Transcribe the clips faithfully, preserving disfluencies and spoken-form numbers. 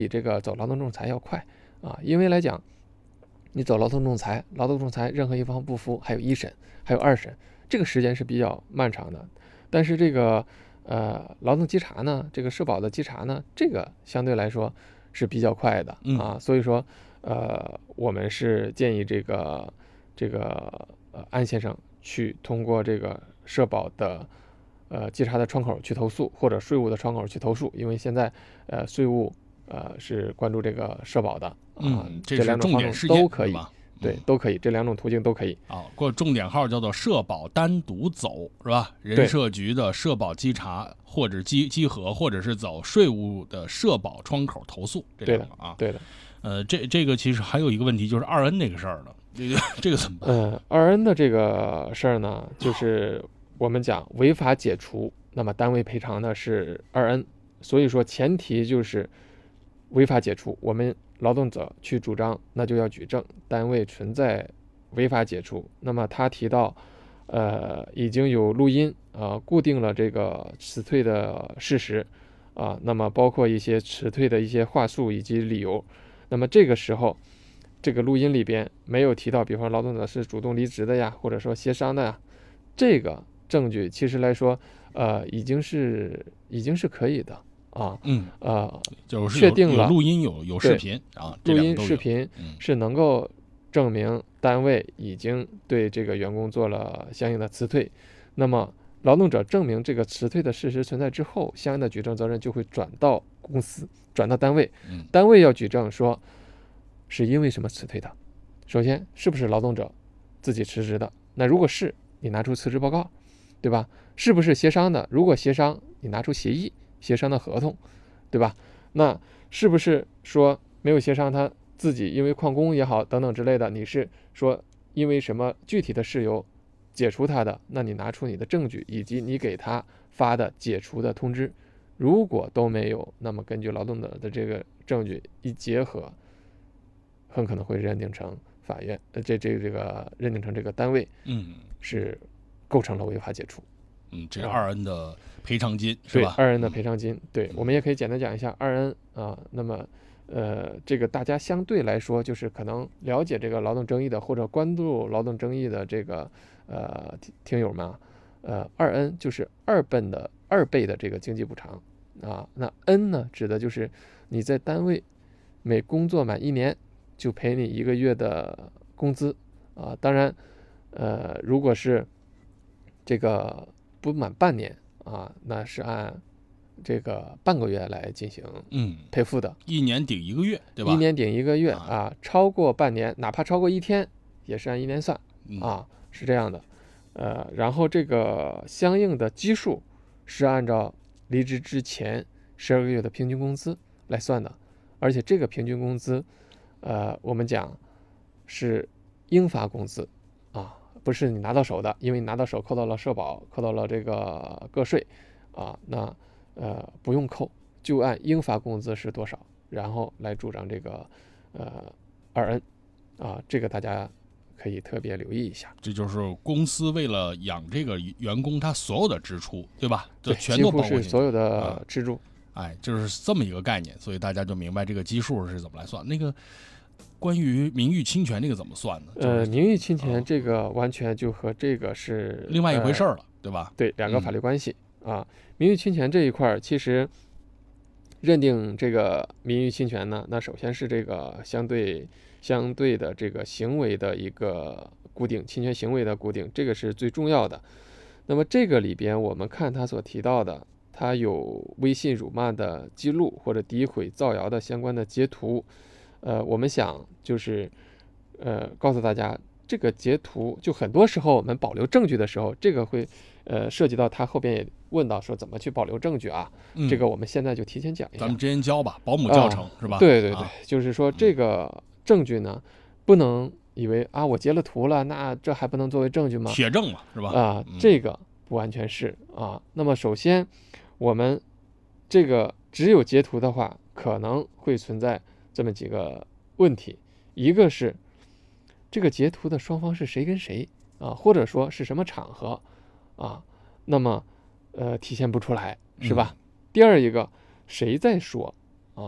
比这个走劳动仲裁要快啊，因为来讲，你走劳动仲裁，劳动仲裁任何一方不服，还有一审，还有二审，这个时间是比较漫长的。但是这个呃劳动稽查呢，这个社保的稽查呢，这个相对来说是比较快的啊，所以说呃我们是建议这个这个呃安先生去通过这个社保的呃稽查的窗口去投诉，或者税务的窗口去投诉，因为现在呃税务呃是关注这个社保的啊， 嗯，这这两种方式都可以，对，都可以，这两种途径都可以。 啊，过重点号叫做社保单独走是吧？人社局的社保稽查或者稽稽核，或者是走税务的社保窗口投诉，这对的啊， 对的。 呃，这这个其实还有一个问题，就是二 N 这个事儿了，这个这个怎么办？ 呃，二 N 的这个事儿呢，就是我们讲违法解除，那么单位赔偿的是二 N， 所以说前提就是违法解除，我们劳动者去主张，那就要举证单位存在违法解除。那么他提到，呃，已经有录音啊、呃，固定了这个辞退的事实啊、呃，那么包括一些辞退的一些话术以及理由。那么这个时候，这个录音里边没有提到，比方劳动者是主动离职的呀，或者说协商的呀，这个证据其实来说，呃，已经是已经是可以的。啊， 嗯， 呃， 就是确定了有录音有有视频啊， 录音视频是能够证明单位已经对这个员工做了相应的辞退。那么劳动者证明这个辞退的事实存在之后，相应的举证责任就会转到公司，转到单位。单位要举证说是因为什么辞退的。首先是不是劳动者自己辞职的？那如果是，你拿出辞职报告，对吧？是不是协商的？如果协商，你拿出协议。协商的合同，对吧？那是不是说没有协商，他自己因为旷工也好等等之类的，你是说因为什么具体的事由解除他的？那你拿出你的证据以及你给他发的解除的通知。如果都没有，那么根据劳动者的这个证据一结合，很可能会认定成法院呃这这这个认定成这个单位嗯是构成了违法解除。 嗯，这是二 N 的赔偿金是吧？ 对，二 N 的赔偿金，对，我们也可以简单讲一下二 N 啊。那么，呃，这个大家相对来说，就是可能了解这个劳动争议的，或者关注劳动争议的这个呃听友们啊，呃，二 N 就是二倍的二倍的这个经济补偿啊。那 N 呢，指的就是你在单位每工作满一年就赔你一个月的工资啊。当然，呃，如果是这个不满半年啊，那是按这个半个月来进行赔付的， 嗯，一年顶一个月，对吧？ 一年顶一个月啊，啊超过半年，哪怕超过一天，也是按一年算啊，是这样的。呃，然后这个相应的基数是按照离职之前十二个月的平均工资来算的，而且这个平均工资，呃，我们讲是应发工资啊。不是你拿到手的，因为你拿到手扣到了社保，扣到了这个个税啊，那呃不用扣，就按应发工资是多少，然后来主张这个呃二 N 啊，这个大家可以特别留意一下。 这就是公司为了养这个员工，他所有的支出，对吧？ 对， 全都包括是所有的支出、 啊。哎，就是这么一个概念，所以大家就明白这个基数是怎么来算。那个。关于名誉侵权这个怎么算呢？ 就是、呃，名誉侵权这个完全就和这个是另外一回事了、 呃， 对吧？ 对，两个法律关系、嗯、啊。名誉侵权这一块，其实认定这个名誉侵权呢，那首先是这个相对相对的这个行为的一个固定，侵权行为的固定，这个是最重要的。那么这个里边，我们看他所提到的，他有微信辱骂的记录或者诋毁、造谣的相关的截图。呃，我们想就是，呃，告诉大家，这个截图就很多时候我们保留证据的时候，这个会，呃，涉及到他后边也问到说怎么去保留证据啊。嗯、这个我们现在就提前讲一下。 咱们直接教吧，保姆教程、啊、是吧？ 对对对， 啊、 就是说这个证据呢，不能以为啊我截了图了，那这还不能作为证据吗？ 铁证嘛，是吧？ 啊， 嗯、 这个不完全是啊。那么首先，我们这个只有截图的话，可能会存在这么几个问题，一个是这个截图的双方是谁跟谁啊，或者说是什么场合啊，那么呃体现不出来，是吧？嗯、第二一个谁在说啊，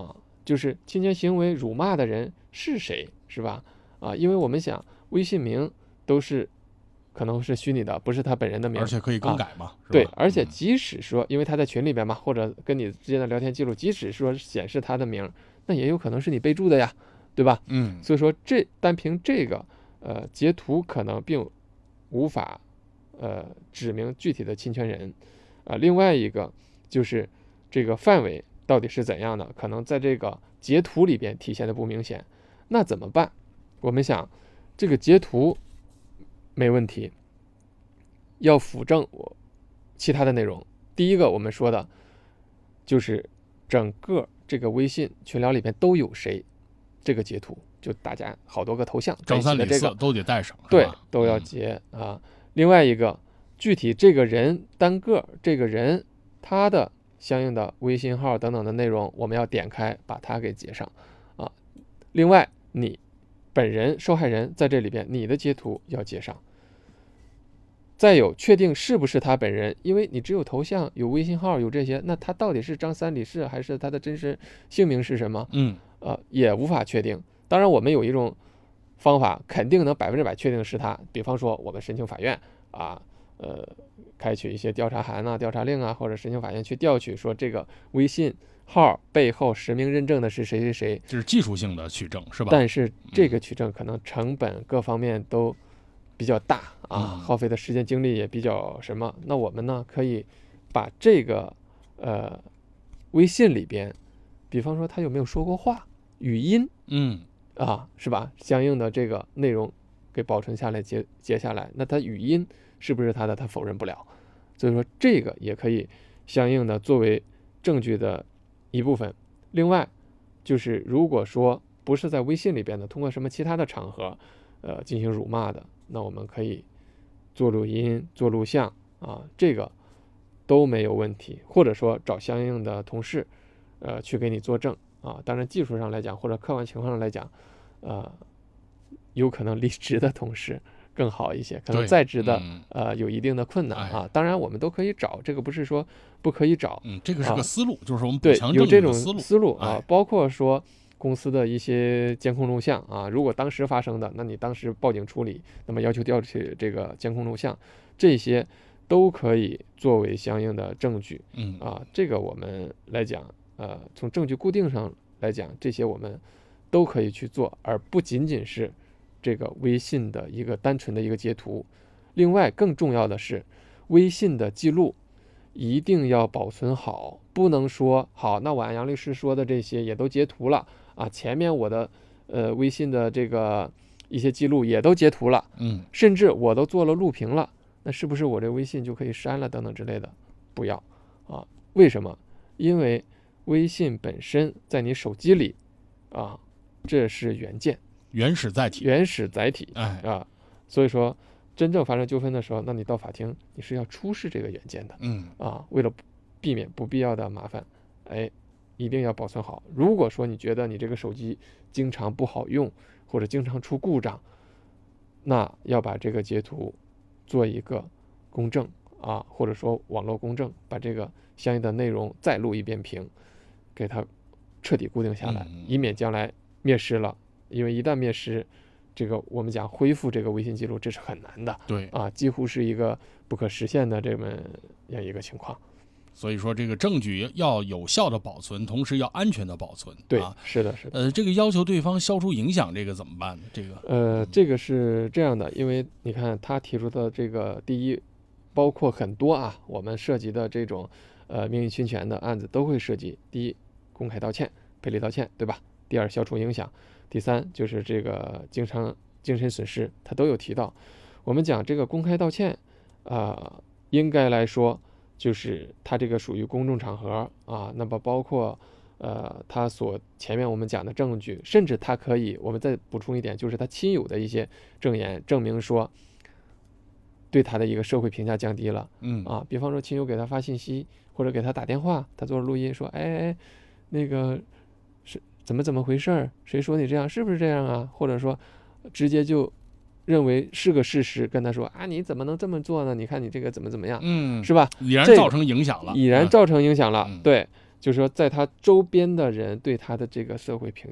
就是侵权行为辱骂的人是谁，是吧？啊，因为我们想微信名都是可能是虚拟的，不是他本人的名， 而且可以更改嘛。 啊、对，而且即使说，因为他在群里边嘛，或者跟你之间的聊天记录，即使说显示他的名，那也有可能是你备注的呀，对吧？ 嗯， 所以说这单凭这个呃截图可能并无法呃指明具体的侵权人啊、呃。另外一个就是这个范围到底是怎样的，可能在这个截图里边体现的不明显，那怎么办？我们想这个截图没问题，要辅证我其他的内容。第一个我们说的就是整个这个微信群聊里边都有谁，这个截图就大家好多个头像， 张三李四都得带上， 对，都要截、嗯、啊。另外一个，具体这个人单个这个人他的相应的微信号等等的内容，我们要点开把它给截上啊。另外，你本人受害人在这里边，你的截图要截上。再有确定是不是他本人，因为你只有头像、有微信号、有这些，那他到底是张三李四还是他的真实姓名是什么？ 嗯， 呃，也无法确定。当然，我们有一种方法，肯定能百分之百确定是他。比方说，我们申请法院啊，呃，开取一些调查函啊、调查令啊，或者申请法院去调取，说这个微信号背后实名认证的是谁谁谁， 这是技术性的取证，是吧？ 但是这个取证可能成本各方面都比较大啊， 嗯、 耗费的时间精力也比较什么。那我们呢，可以把这个呃微信里边，比方说他有没有说过话，语音， 嗯啊，是吧？相应的这个内容给保存下来，截截下来，那他语音是不是他的，他否认不了。所以说这个也可以相应的作为证据的一部分。另外就是如果说不是在微信里边的，通过什么其他的场合呃进行辱骂的，那我们可以做录音做录像啊，这个都没有问题，或者说找相应的同事呃去给你作证啊。当然技术上来讲或者客观情况上来讲呃有可能离职的同事更好一些，可能在职的、嗯、呃有一定的困难啊。当然我们都可以找，这个不是说不可以找， 嗯，这个是个思路，啊、就是我们补强证有这种思路思路啊，哎、包括说公司的一些监控录像啊，如果当时发生的，那你当时报警处理，那么要求调取这个监控录像，这些都可以作为相应的证据。 嗯啊，这个我们来讲，呃，从证据固定上来讲，这些我们都可以去做，而不仅仅是这个微信的一个单纯的一个截图。另外，更重要的是，微信的记录一定要保存好，不能说好，那我按杨律师说的这些也都截图了啊，前面我的呃微信的这个一些记录也都截图了， 嗯， 甚至我都做了录屏了，那是不是我这微信就可以删了等等之类的？不要啊！为什么？因为微信本身在你手机里啊，这是原件、 原始载体、 原始载体， 哎啊，所以说真正发生纠纷的时候，那你到法庭你是要出示这个原件的， 嗯啊，为了避免不必要的麻烦，哎，一定要保存好。如果说你觉得你这个手机经常不好用，或者经常出故障，那要把这个截图做一个公证啊，或者说网络公证，把这个相应的内容再录一遍屏，给它彻底固定下来， 嗯、 以免将来灭失了。因为一旦灭失，这个我们讲恢复这个微信记录，这是很难的， 对啊，几乎是一个不可实现的这么样一个情况。 所以说，这个证据要有效的保存，同时要安全的保存。 对， 啊、 是的，是的。 呃，这个要求对方消除影响，这个怎么办呢？这个， 呃，这个是这样的，因为你看他提出的这个第一，包括很多啊，我们涉及的这种呃名誉侵权的案子都会涉及：第一，公开道歉、赔礼道歉，对吧？第二，消除影响；第三，就是这个经常精神损失，他都有提到。我们讲这个公开道歉，啊、呃，应该来说。就是它这个属于公众场合啊，那么包括呃他所前面我们讲的证据，甚至他可以，我们再补充一点，就是他亲友的一些证言，证明说对他的一个社会评价降低了， 嗯啊，比方说亲友给他发信息或者给他打电话，他做了录音说，哎哎，那个是怎么怎么回事儿？谁说你这样？是不是这样啊？或者说直接就。认为是个事实，跟他说啊，你怎么能这么做呢？你看你这个怎么怎么样， 嗯， 是吧？ 已然造成影响了， 已然造成影响了。 嗯、 对， 就是说在他周边的人对他的这个社会评